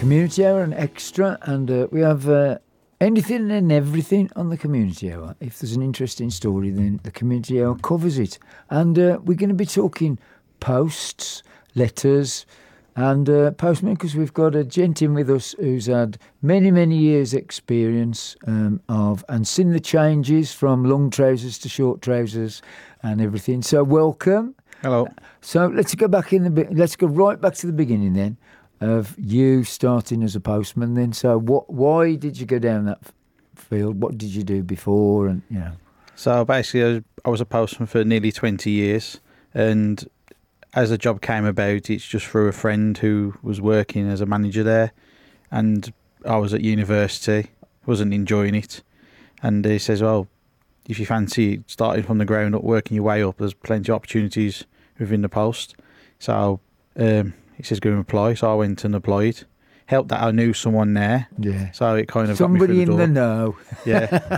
Community Hour and Extra, and we have anything and everything on the Community Hour. If there's an interesting story, then the Community Hour covers it. And we're going to be talking posts, letters, and postmen, because we've got a gent in with us who's had many, many years' experience of and seen the changes from long trousers to short trousers and everything. So welcome. Hello. So let's go back let's go right back to the beginning then, of you starting as a postman then. So why did you go down that field? What did you do before? And So basically I was a postman for nearly 20 years, and as the job came about, it's just through a friend who was working as a manager there, and I was at university, wasn't enjoying it, and he says, well, if you fancy starting from the ground up, working your way up, there's plenty of opportunities within the post. So he says, go and apply. So I went and applied. Helped that I knew someone there. Yeah. So it kind of somebody got me through the door. in the know. Yeah.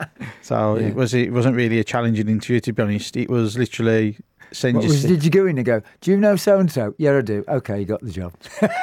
So Yeah. It wasn't really a challenging interview, to be honest. It was literally Did you go in and go, do you know so and so? Yeah, I do. Okay, you got the job.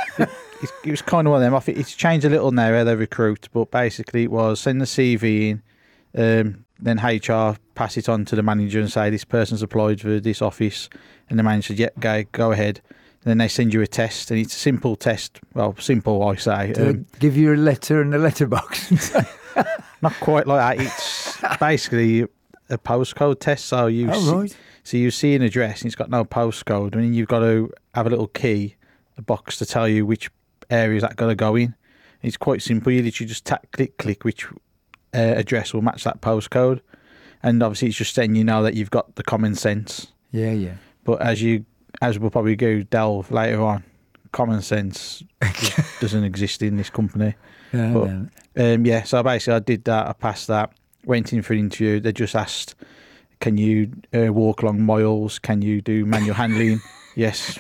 It was kind of one of them. I think it's changed a little now how they recruit, but basically it was send the CV in, then HR pass it on to the manager and say this person's applied for this office, and the manager said, yeah, go ahead. And then they send you a test, and it's a simple test. Well, simple, I say. Give you a letter and a letterbox. Not quite like that. It's basically a postcode test. So right. So you see an address and it's got no postcode, and then you've got to have a little key, a box to tell you which areas that got to go in. And it's quite simple. You literally just click which address will match that postcode, and obviously it's just letting you know that you've got the common sense. Yeah. But as we'll probably delve later on, common sense doesn't exist in this company. No. So basically I did that, I passed that, went in for an interview. They just asked, can you walk long miles? Can you do manual handling? Yes.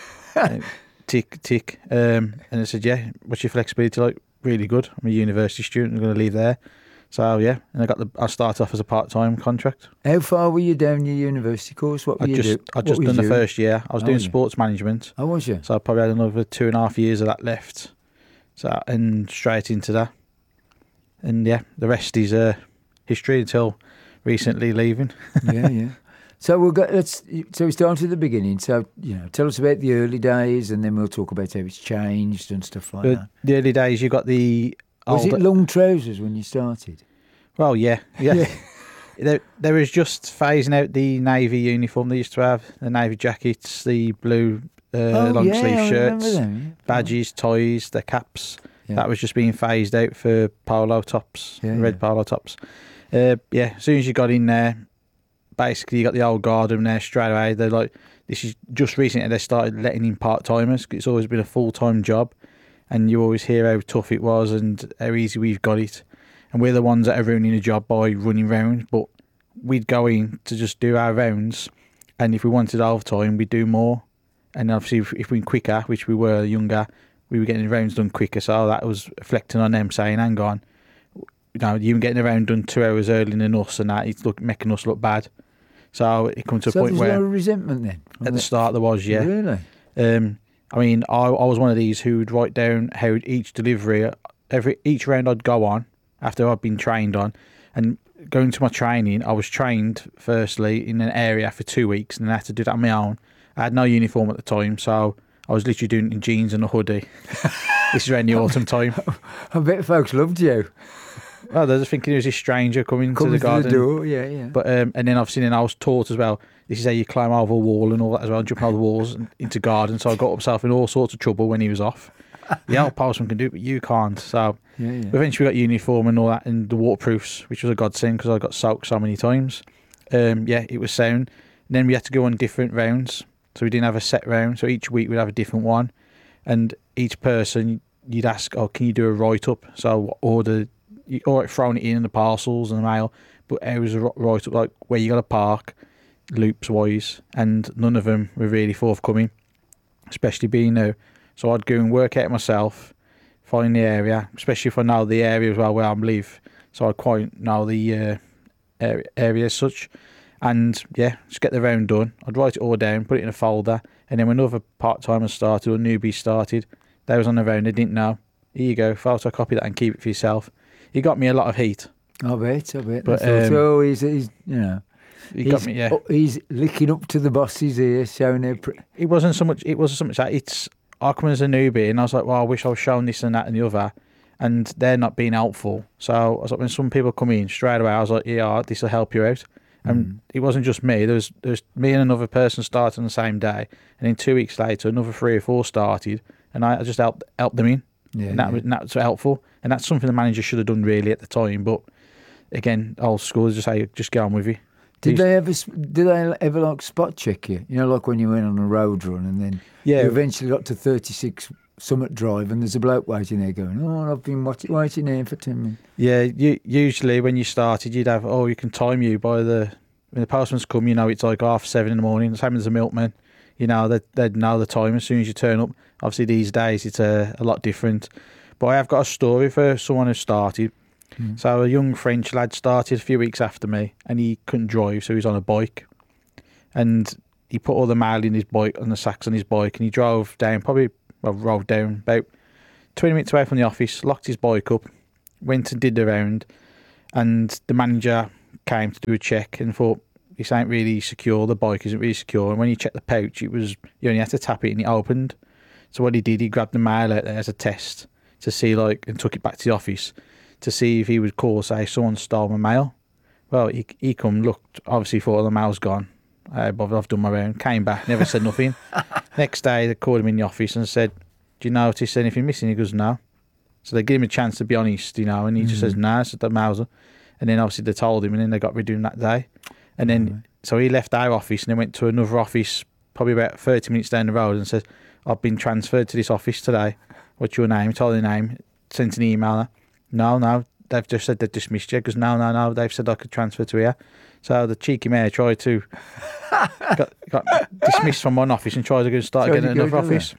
Tick. And I said, yeah. What's your flexibility like? Really good. I'm a university student. I'm going to leave there. So yeah, and I started off as a part-time contract. How far were you down your university course? What were you doing? I just done the first year. I was doing sports management. Oh, was you? So I probably had another 2.5 years of that left. So and straight into that. And yeah, the rest is history until recently leaving. Yeah. So we start at the beginning. So tell us about the early days, and then we'll talk about how it's changed and stuff like that. The early days, you got the. Was it long trousers when you started? Well, yeah. There was just phasing out the navy uniform they used to have, the navy jackets, the blue long sleeve shirts, badges, ties, the caps. Yeah. That was just being phased out for polo tops, red polo tops. As soon as you got in there, basically you got the old guard in there straight away. They're like, this is just recently they started letting in part-timers. It's always been a full-time job, and you always hear how tough it was and how easy we've got it. And we're the ones that are ruining the job by running round, but we'd go in to just do our rounds, and if we wanted overtime, we'd do more. And obviously if we were quicker, which we were younger, we were getting the rounds done quicker, so that was reflecting on them saying, hang on, you were getting the round done 2 hours earlier than us, and that it's making us look bad. So it comes to a point where... So there was no resentment then? At the start there was, yeah. Really? I was one of these who would write down how each delivery, each round I'd go on, after I'd been trained on, and going to my training, I was trained firstly in an area for 2 weeks, and I had to do that on my own. I had no uniform at the time, so I was literally doing it in jeans and a hoodie. This is around the autumn time. I bet folks loved you. Well, they're just thinking it was a stranger coming to the garden. The door, yeah. But and then obviously I was taught as well, this is how you climb over a wall and all that as well, jumping over the walls and into garden. So I got myself in all sorts of trouble when he was off. The old postman can do it, but you can't. So eventually we got uniform and all that, and the waterproofs, which was a godsend because I got soaked so many times. It was sound. And then we had to go on different rounds. So we didn't have a set round. So each week we'd have a different one. And each person, you'd ask, can you do a write-up? So throwing it in the parcels and the mail, but it was a write-up like where you got to park, loops-wise, and none of them were really forthcoming, especially being new. So I'd go and work out myself, find the area, especially if I know the area as well where I live. So I quite know the area as such. And just get the round done. I'd write it all down, put it in a folder, and then when another part-timer started or newbie started, they was on the round, they didn't know. here you go, photocopy that and keep it for yourself. He got me a lot of heat. I bet. But, so he's got me, yeah. He's licking up to the bosses here, showing their... It wasn't so much that. I come as a newbie and I was like, well, I wish I was shown this and that and the other. And they're not being helpful. So I was like, when some people come in straight away, I was like, yeah, this will help you out. And it wasn't just me. There was me and another person started on the same day. And then 2 weeks later, another 3 or 4 started. And I just helped them in. Yeah, and that was helpful. And that's something the manager should have done really at the time. But again, old school, just say, just get on with you. Did they ever like spot check you? You know, like when you went on a road run and then you eventually got to 36 Summit Drive and there's a bloke waiting there going, oh, I've been waiting here for 10 minutes. Yeah, usually when you started, you'd have, you can time you by when the postman's come, you know, it's like 7:30 in the morning. Same as the milkman. You know, they'd know the time as soon as you turn up. Obviously, these days, it's a lot different. But I have got a story for someone who started. So a young French lad started a few weeks after me and he couldn't drive, so he was on a bike. And he put all the mail in his bike, on the sacks on his bike, and he drove down, rolled down about 20 minutes away from the office, locked his bike up, went and did the round, and the manager came to do a check and thought, this ain't really secure, the bike isn't really secure. And when you checked the pouch, you only had to tap it and it opened. So what he did, he grabbed the mail out there as a test to see, and took it back to the office to see if he would call, say, someone stole my mail. Well, he come, looked, obviously thought the mail's gone. I've done my round, came back, never said nothing. Next day, they called him in the office and said, do you notice anything missing? He goes, no. So they give him a chance to be honest, and he just says, no, it's the mail's. And then obviously they told him, and then they got rid of him that day. And then, so he left our office and then went to another office, probably about 30 minutes down the road, and said, I've been transferred to this office today. What's your name? He told the name, sent an email. No, they've just said they've dismissed you. Because no, they've said I could transfer to here. So the cheeky mayor tried to, got dismissed from one office and tried to start getting another office.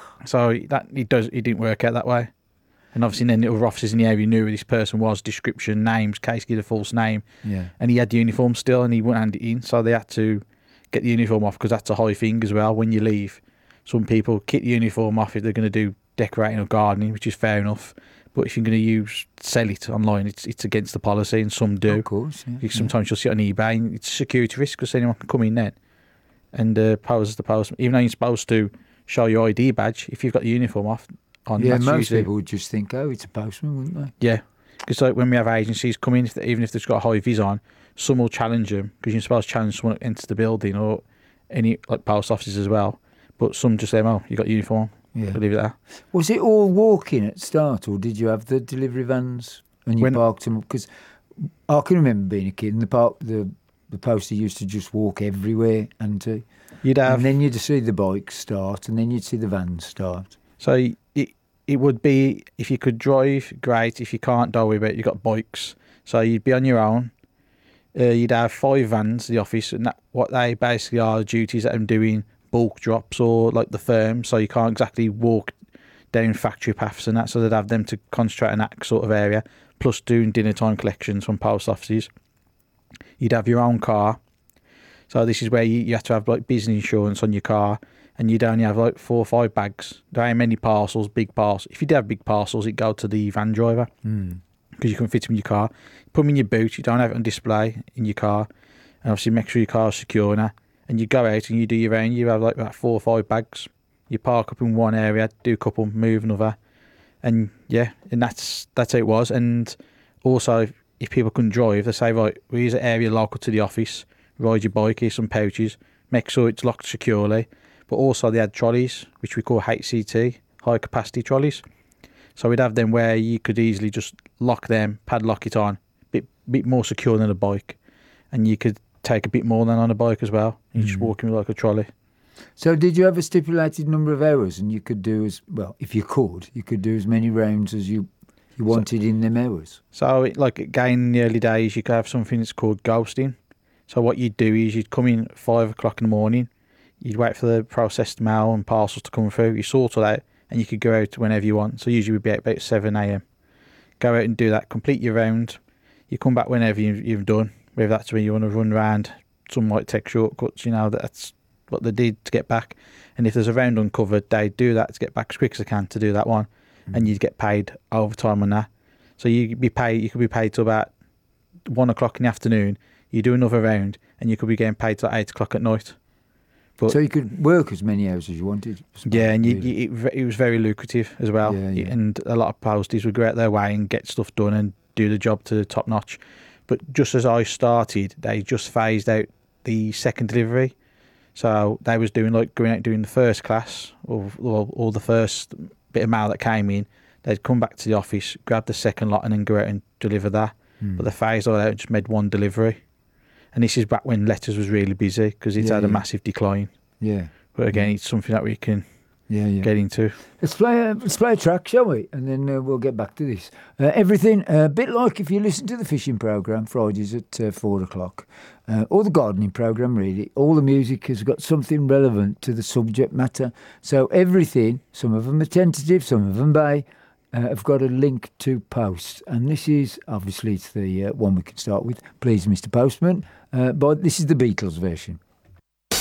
So he didn't work out that way. And obviously then the other officers in the area knew who this person was, description, names, case give a false name. Yeah. And he had the uniform still and he wouldn't hand it in. So they had to get the uniform off because that's a high thing as well. When you leave, some people kick the uniform off if they're going to do decorating or gardening, which is fair enough. But if you're going to sell it online, it's against the policy, and some do. Of course, yeah. Sometimes you'll see it on eBay, and it's a security risk because anyone can come in then and pose as the postman. Even though you're supposed to show your ID badge, if you've got the uniform on. Yeah, most people would just think, it's a postman, wouldn't they? Yeah, because when we have agencies come in, even if they've got a high vis on, some will challenge them because you're supposed to challenge someone that enters the building or any post offices as well. But some just say, you got a uniform. Yeah. Leave it there. Was it all walking at start, or did you have the delivery vans and you parked them? Because I can remember being a kid, and the poster used to just walk everywhere, and then you'd see the bikes start, and then you'd see the vans start. So it would be, if you could drive, great. If you can't, don't worry about it. You've got bikes, so you'd be on your own. You'd have 5 vans, the office, and what they basically are duties that I'm doing. Bulk drops or like the firm, so you can't exactly walk down factory paths and that, so they'd have them to concentrate in that sort of area, plus doing dinner time collections from post offices. You'd have your own car, so this is where you have to have business insurance on your car, and you'd only have 4 or 5 bags. There ain't many parcels, big parcels. If you did have big parcels, it'd go to the van driver because you couldn't fit them in your car. Put them in your boot, you don't have it on display in your car, and obviously make sure your car's secure now. And you go out and you do your own. You have about 4 or 5 bags. You park up in one area, do a couple, move another, and that's how it was. And also, if people couldn't drive, they say, right, here's an area local to the office. Ride your bike, here's some pouches. Make sure it's locked securely. But also, they had trolleys, which we call HCT, high capacity trolleys. So we'd have them where you could easily just lock them, padlock it on, bit more secure than a bike, and you could take a bit more than on a bike as well. You're just walking with a trolley. So did you have a stipulated number of hours, and you could do if you could do as many rounds as you wanted in them hours? So again, in the early days, you could have something that's called ghosting. So what you'd do is you'd come in at 5 o'clock in the morning, you'd wait for the processed mail and parcels to come through, you sort it out, and you could go out whenever you want. So usually we'd be out about 7 a.m. Go out and do that, complete your round, you come back whenever you've done. Whether that's when you want to run around, some might take shortcuts, that's what they did to get back. And if there's a round uncovered, they do that to get back as quick as they can to do that one. and you'd get paid overtime on that. So you could be paid till about 1 o'clock in the afternoon. You do another round, and you could be getting paid till 8 o'clock at night. But, so you could work as many hours as you wanted. Yeah, and it was very lucrative as well. Yeah. And a lot of posties would go out their way and get stuff done and do the job to top notch. But just as I started, they just phased out the second delivery. So they was doing going out doing the first class or the first bit of mail that came in. They'd come back to the office, grab the second lot, and then go out and deliver that. But they phased all out and just made one delivery. And this is back when letters was really busy because it's had a massive decline. Yeah. But again, it's something that we can get into. Let's play a track, shall we? And then we'll get back to this. Everything, a bit like if you listen to the fishing programme, Fridays at 4 o'clock, or the gardening programme, really. All the music has got something relevant to the subject matter. So everything, some of them are tentative, some of them have got a link to post. And this is, obviously, it's the one we can start with. Please, Mr. Postman. But this is the Beatles version.